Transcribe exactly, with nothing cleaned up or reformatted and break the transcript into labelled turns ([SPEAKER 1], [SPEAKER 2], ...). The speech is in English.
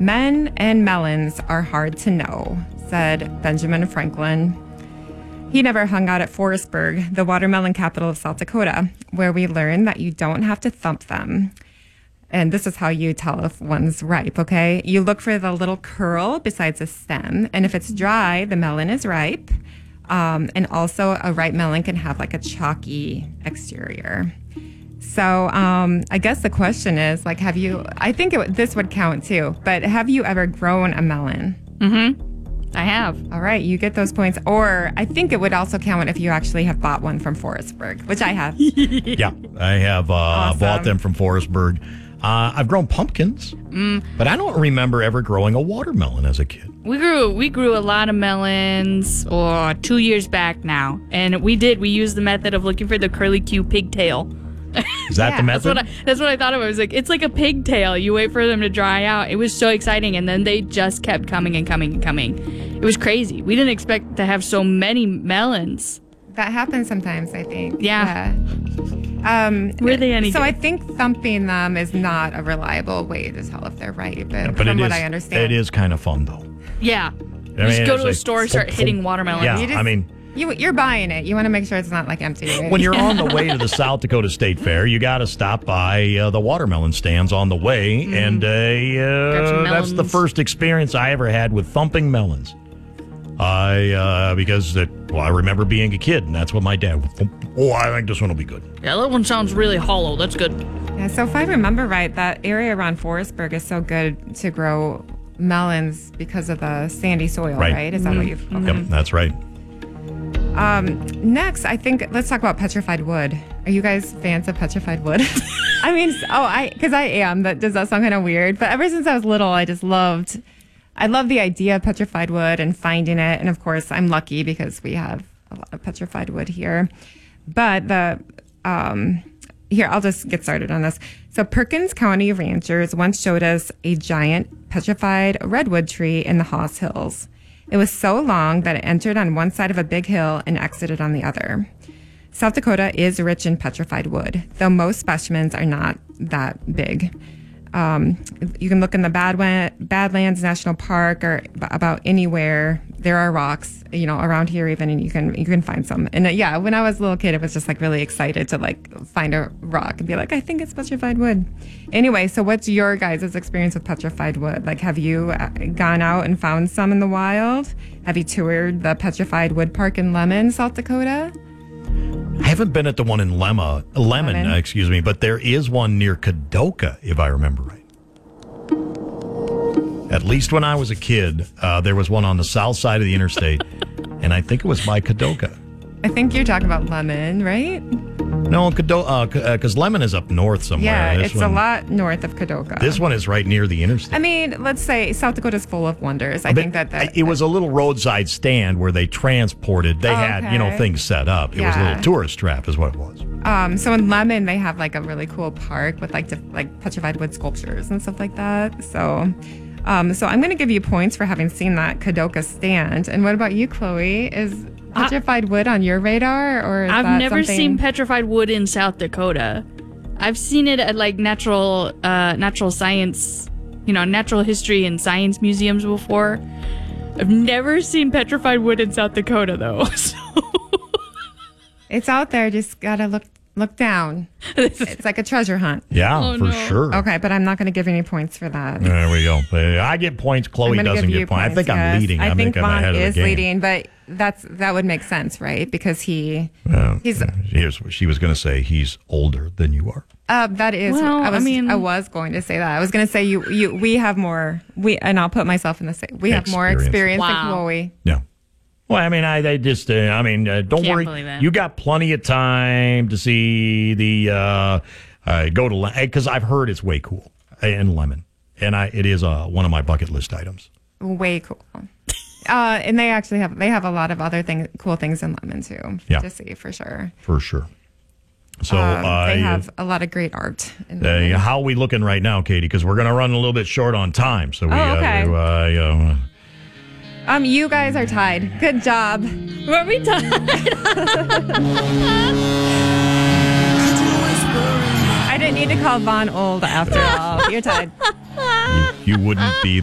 [SPEAKER 1] Men and melons are hard to know, said Benjamin Franklin. He never hung out at Forestburg, the watermelon capital of South Dakota, where we learned that you don't have to thump them. And this is how you tell if one's ripe, okay? You look for the little curl besides the stem. And if it's dry, the melon is ripe. Um, and also, a ripe melon can have like a chalky exterior. So um, I guess the question is, like, have you, I think it, this would count too, but have you ever grown a melon?
[SPEAKER 2] Mm-hmm. I have.
[SPEAKER 1] All right, you get those points. Or I think it would also count if you actually have bought one from Forestburg, which I have.
[SPEAKER 3] Yeah, I have uh,
[SPEAKER 1] Awesome.
[SPEAKER 3] bought them from Forestburg. Uh, I've grown pumpkins,
[SPEAKER 2] Mm.
[SPEAKER 3] but I don't remember ever growing a watermelon as a kid.
[SPEAKER 2] We grew we grew a lot of melons or two years back now. And we did. We used the method of looking for the curly Q pigtail.
[SPEAKER 3] Is that
[SPEAKER 1] Yeah,
[SPEAKER 3] the
[SPEAKER 2] That's
[SPEAKER 3] method?
[SPEAKER 2] what, I, that's what I thought of. I was like, it's like a pigtail. You wait for them to dry out. It was so exciting. And then they just kept coming and coming and coming. It was crazy. We didn't expect to have so many melons.
[SPEAKER 1] That happens sometimes, I think.
[SPEAKER 2] Yeah.
[SPEAKER 1] Yeah. Um,
[SPEAKER 2] Were they any
[SPEAKER 1] so
[SPEAKER 2] good?
[SPEAKER 1] I think thumping them is not a reliable way to tell if they're ripe, but,
[SPEAKER 3] but
[SPEAKER 1] from
[SPEAKER 3] it
[SPEAKER 1] what
[SPEAKER 3] is,
[SPEAKER 1] I understand.
[SPEAKER 3] it is kind of fun, though.
[SPEAKER 2] Yeah.
[SPEAKER 3] I
[SPEAKER 2] Just
[SPEAKER 3] mean,
[SPEAKER 2] go
[SPEAKER 3] it's
[SPEAKER 2] to a
[SPEAKER 3] like-
[SPEAKER 2] store, start hitting watermelon.
[SPEAKER 3] Yeah,
[SPEAKER 1] You just-
[SPEAKER 3] I mean,
[SPEAKER 1] You, you're buying it. You want to make sure it's not like empty, right?
[SPEAKER 3] when you're on the way to the South Dakota State Fair, you got to stop by uh, the watermelon stands on the way, and uh,
[SPEAKER 2] Grab some
[SPEAKER 3] uh, that's the
[SPEAKER 2] melons.
[SPEAKER 3] first experience I ever had with thumping melons. I uh, because it, well, I remember being a kid, and that's what my dad would thump. Oh, I think this one will be good.
[SPEAKER 2] Yeah, that one sounds really hollow. That's good.
[SPEAKER 1] Yeah, so if I remember right, that area around Forestburg is so good to grow melons because of the sandy soil,
[SPEAKER 3] Right.
[SPEAKER 1] right? Is that what you've... Okay.
[SPEAKER 3] Yep, that's right.
[SPEAKER 1] Um, next, I think, let's talk about petrified wood. Are you guys fans of petrified wood? I mean, oh, I, because I am. That does that sound kind of weird? But ever since I was little, I just loved, I love the idea of petrified wood and finding it. And of course, I'm lucky because we have a lot of petrified wood here. But the, um, here, I'll just get started on this. So Perkins County ranchers once showed us a giant petrified redwood tree in the Haas Hills. It was so long that it entered on one side of a big hill and exited on the other. South Dakota is rich in petrified wood, though most specimens are not that big. Um, you can look in the Badwa- Badlands National Park or b- about anywhere. There are rocks, you know, around here even, and you can you can find some. And uh, yeah, when I was a little kid, I was just like really excited to like find a rock and be like, I think it's petrified wood. Anyway, so what's your guys' experience with petrified wood? Like, have you uh, gone out and found some in the wild? Have you toured the Petrified Wood Park in Lemon, South Dakota?
[SPEAKER 3] I haven't been at the one in Lemma, Lemon,
[SPEAKER 1] Lemon.
[SPEAKER 3] uh, excuse me, but there is one near Kadoka, if I remember right. At least when I was a kid, uh, there was one on the south side of the interstate, and I think it was by Kadoka.
[SPEAKER 1] I think you're talking about Lemon, right?
[SPEAKER 3] No, Kadoka, because Lemon is up north somewhere.
[SPEAKER 1] Yeah,
[SPEAKER 3] This
[SPEAKER 1] it's
[SPEAKER 3] one,
[SPEAKER 1] a lot north of Kadoka.
[SPEAKER 3] This one is right near the interstate.
[SPEAKER 1] I mean, let's say South Dakota's full of wonders. I
[SPEAKER 3] But
[SPEAKER 1] think that, that
[SPEAKER 3] it was a little roadside stand where they transported. They had, you know,
[SPEAKER 1] Okay.
[SPEAKER 3] things set up. It was a
[SPEAKER 1] Yeah.
[SPEAKER 3] little tourist trap, is what it was.
[SPEAKER 1] Um, so in Lemon, they have like a really cool park with like diff- like petrified wood sculptures and stuff like that. So, um, so I'm going to give you points for having seen that Kadoka stand. And what about you, Chloe? Is petrified wood on your radar, or is
[SPEAKER 2] I've
[SPEAKER 1] that
[SPEAKER 2] never
[SPEAKER 1] something-
[SPEAKER 2] seen petrified wood in South Dakota. I've seen it at like natural, uh, natural science, you know, natural history and science museums before. I've never seen petrified wood in South Dakota though. So
[SPEAKER 1] It's out there. Just gotta look look down. It's like a treasure hunt.
[SPEAKER 3] Yeah,
[SPEAKER 2] Oh,
[SPEAKER 3] for
[SPEAKER 2] no.
[SPEAKER 3] sure.
[SPEAKER 1] Okay, but I'm not going to give any points for that.
[SPEAKER 3] There we go. Uh, I get points. Chloe
[SPEAKER 1] I'm gonna
[SPEAKER 3] doesn't
[SPEAKER 1] give
[SPEAKER 3] get
[SPEAKER 1] you
[SPEAKER 3] points. I think I'm
[SPEAKER 1] yes.
[SPEAKER 3] leading.
[SPEAKER 1] I
[SPEAKER 3] I
[SPEAKER 1] think
[SPEAKER 3] I'm
[SPEAKER 1] Vaughn
[SPEAKER 3] ahead of
[SPEAKER 1] is
[SPEAKER 3] the game.
[SPEAKER 1] leading, but that's that would make sense, right? Because he
[SPEAKER 3] Uh,
[SPEAKER 1] he's
[SPEAKER 3] here's what she was going to say. He's older than you are.
[SPEAKER 1] uh, that is.
[SPEAKER 2] Well,
[SPEAKER 1] I
[SPEAKER 2] I
[SPEAKER 1] was. I,
[SPEAKER 2] mean-
[SPEAKER 1] was going to say that. I was going to say you. You. We have more. We and I'll put myself in the same. We have more
[SPEAKER 3] Experience.
[SPEAKER 1] experience
[SPEAKER 2] Wow.
[SPEAKER 1] than Chloe.
[SPEAKER 3] Yeah. Well, I mean, I they just. Uh, I mean, uh, don't
[SPEAKER 2] Can't
[SPEAKER 3] worry.
[SPEAKER 2] believe it.
[SPEAKER 3] You got plenty of time to see the uh, uh, go to because I've heard it's way cool in Lemon, and I it is uh, one of my bucket list items.
[SPEAKER 1] Way cool. Uh, and they actually have they have a lot of other thing, cool things in Lemon too.
[SPEAKER 3] Yeah.
[SPEAKER 1] To see for sure.
[SPEAKER 3] For sure. So
[SPEAKER 1] Um,
[SPEAKER 3] uh,
[SPEAKER 1] they
[SPEAKER 3] you-
[SPEAKER 1] have a lot of great art. In
[SPEAKER 3] Uh,
[SPEAKER 1] Lemon.
[SPEAKER 3] how are we looking right now, Katie? Because we're going to run a little bit short on time. So we
[SPEAKER 1] Oh,
[SPEAKER 3] got
[SPEAKER 1] okay.
[SPEAKER 3] to, uh, you know,
[SPEAKER 1] Um, you guys are tied. Good job.
[SPEAKER 2] were we done?
[SPEAKER 1] I didn't need to call Vaughn old after all. You're tied.
[SPEAKER 3] you wouldn't be